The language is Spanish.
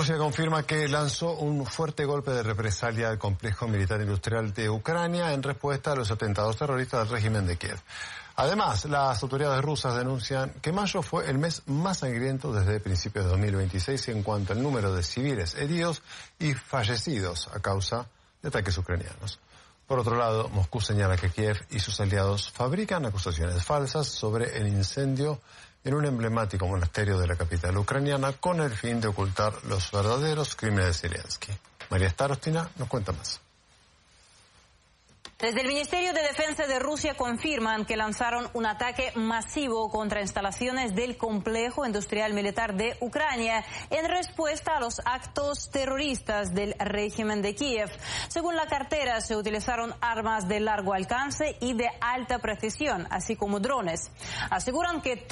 Rusia confirma que lanzó un fuerte golpe de represalia al complejo militar industrial de Ucrania en respuesta a los atentados terroristas del régimen de Kiev. Además, las autoridades rusas denuncian que mayo fue el mes más sangriento desde principios de 2026 en cuanto al número de civiles heridos y fallecidos a causa de ataques ucranianos. Por otro lado, Moscú señala que Kiev y sus aliados fabrican acusaciones falsas sobre el incendio en un emblemático monasterio de la capital ucraniana con el fin de ocultar los verdaderos crímenes de Zelensky. María Starostina nos cuenta más. Desde el Ministerio de Defensa de Rusia confirman que lanzaron un ataque masivo contra instalaciones del complejo industrial militar de Ucrania en respuesta a los actos terroristas del régimen de Kiev. Según la cartera, se utilizaron armas de largo alcance y de alta precisión, así como drones. Aseguran que